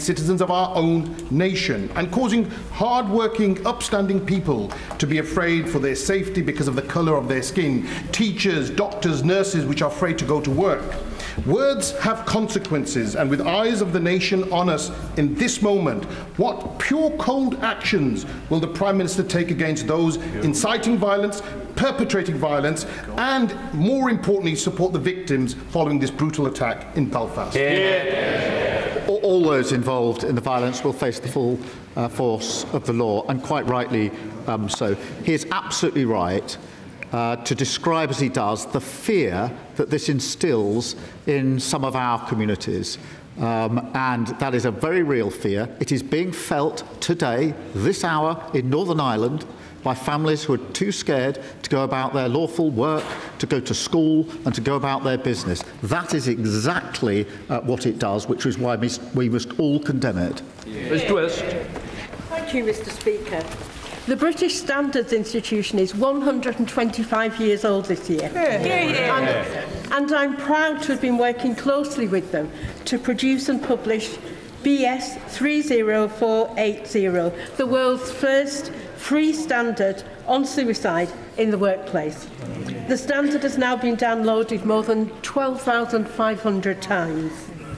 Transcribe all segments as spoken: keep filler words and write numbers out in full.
citizens of our own nation, and causing hard-working, upstanding people to be afraid for their safety because of the colour of their skin. Teachers, doctors, nurses which are afraid to go to work. Words have consequences, and with eyes of the nation on us in this moment, what pure cold actions will the Prime Minister take against those inciting violence, perpetrating violence, and more importantly, support the victims following this brutal attack in Belfast? Yeah. All, all those involved in the violence will face the full uh, force of the law, and quite rightly um, so. He is absolutely right Uh, to describe as he does the fear that this instills in some of our communities. Um, and that is a very real fear. It is being felt today, this hour, in Northern Ireland by families who are too scared to go about their lawful work, to go to school and to go about their business. That is exactly uh, what it does, which is why we, we must all condemn it. Yeah. Miz Twist. Thank you, Mr Speaker. The British Standards Institution is one hundred and twenty-five years old this year. Yeah. Yeah, yeah. And, and I'm proud to have been working closely with them to produce and publish B S three zero four eight zero, the world's first free standard on suicide in the workplace. The standard has now been downloaded more than twelve thousand five hundred times.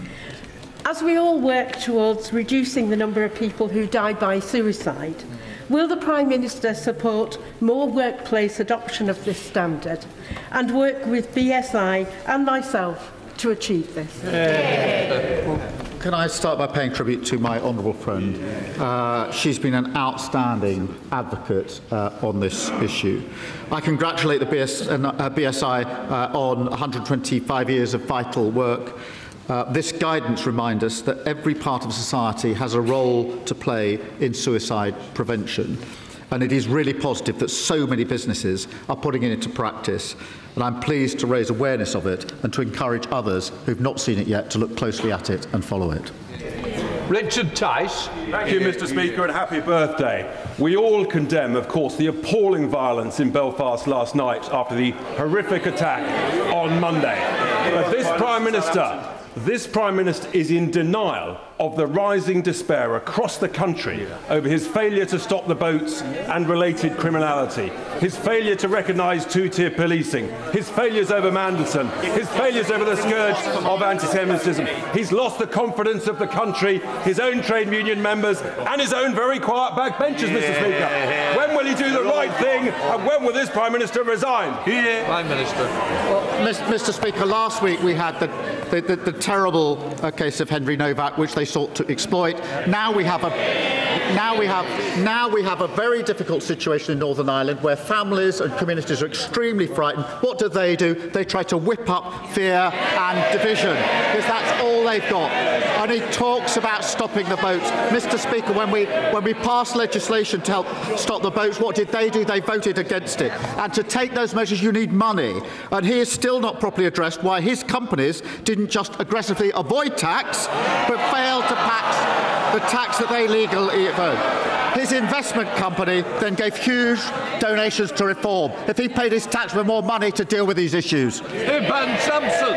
As we all work towards reducing the number of people who die by suicide, will the Prime Minister support more workplace adoption of this standard and work with B S I and myself to achieve this? Yeah. Well, can I start by paying tribute to my honourable friend? Uh, she's been an outstanding advocate uh, on this issue. I congratulate the B S, uh, B S I uh, on one hundred and twenty-five years of vital work. Uh, this guidance reminds us that every part of society has a role to play in suicide prevention, and it is really positive that so many businesses are putting it into practice, and I'm pleased to raise awareness of it and to encourage others who have not seen it yet to look closely at it and follow it. Richard Tice. Thank you, Mr Speaker, and happy birthday. We all condemn, of course, the appalling violence in Belfast last night after the horrific attack on Monday. But this Prime Minister This Prime Minister is in denial of the rising despair across the country over his failure to stop the boats and related criminality, his failure to recognise two-tier policing, his failures over Mandelson, his failures over the scourge of anti-Semitism. He's lost the confidence of the country, his own trade union members and his own very quiet backbenchers, Mr Speaker. When will he do the right thing, and when will this Prime Minister resign? Prime Minister. Well, Mr Speaker, last week we had the, the, the, the terrible uh, case of Henry Novak, which they sought to exploit. Now we have a now we have now we have a very difficult situation in Northern Ireland where families and communities are extremely frightened. What do they do? They try to whip up fear and division, because that's all they've got. And he talks about stopping the boats. Mr Speaker, when we when we passed legislation to help stop the boats, what did they do? They voted against it. And to take those measures, you need money. And he is still not properly addressed why his companies didn't just aggressively avoid tax, but failed to tax the tax that they legally earn. His investment company then gave huge donations to reform. If he paid his tax with more money to deal with these issues. Ivan Sampson.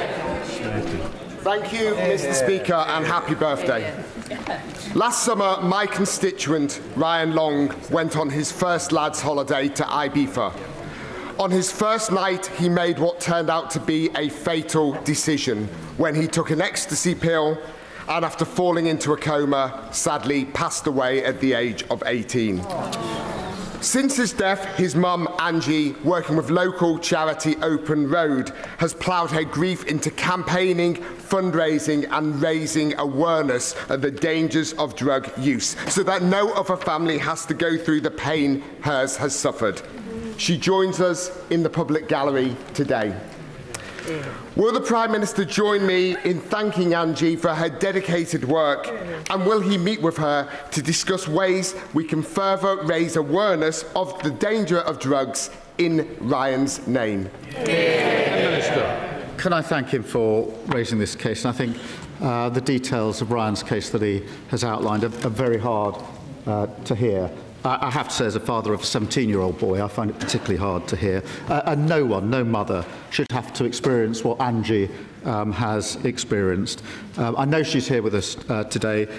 Thank you, Mr Speaker, and happy birthday. Last summer, my constituent, Ryan Long, went on his first lads' holiday to Ibiza. On his first night, he made what turned out to be a fatal decision when he took an ecstasy pill and, after falling into a coma, sadly passed away at the age of eighteen. Since his death, his mum, Angie, working with local charity Open Road, has ploughed her grief into campaigning, fundraising and raising awareness of the dangers of drug use, so that no other family has to go through the pain hers has suffered. She joins us in the public gallery today. Will the Prime Minister join me in thanking Angie for her dedicated work, and will he meet with her to discuss ways we can further raise awareness of the danger of drugs in Ryan's name? Minister. Can I thank him for raising this case? And I think uh, the details of Ryan's case that he has outlined are, are very hard uh, to hear. I have to say, as a father of a seventeen-year-old boy, I find it particularly hard to hear. Uh, and no one, no mother, should have to experience what Angie um, has experienced. Um, I know she's here with us uh, today.